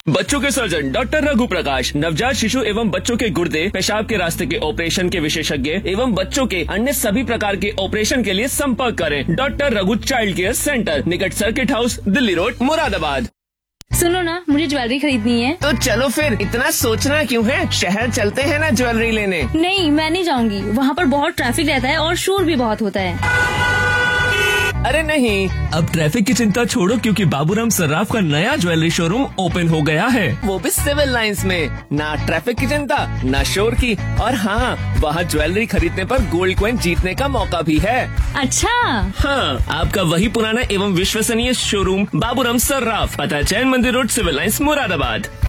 बच्चों के surgeon doctor Raghu प्रकाश, नवजात शिशु एवं बच्चों के गुर्दे, पेशाब के रास्ते के ऑपरेशन के विशेषज्ञ एवं बच्चों के अन्य सभी प्रकार के ऑपरेशन के लिए संपर्क करें। Doctor Raghu child care centre, निकट circuit house, Delhi road, Moradabad. सुनो ना, मुझे ज्वेलरी खरीदनी है। तो चलो फिर, इतना सोचना क्यों है, शहर चलते हैं ना ज्वेलरी लेने। नहीं, मैं नहीं जाऊंगी, वहाँ पर बहुत ट्रैफिक रहता है और शोर भी बहुत होता है। अरे नहीं, अब ट्रैफिक की चिंता छोड़ो, क्योंकि बाबूराम सर्राफ का नया ज्वेलरी शोरूम ओपन हो गया है। वो भी सिविल लाइंस में। ना ट्रैफिक की चिंता, ना शोर की, और हाँ, वहाँ ज्वेलरी खरीदने पर गोल्ड कॉइन जीतने का मौका भी है। अच्छा। हाँ, आपका वही पुराना एवं विश्वसनीय शोरूम बाबूराम सर्राफ, पता चैन मंदिर रोड, सिविल लाइंस, मुरादाबाद।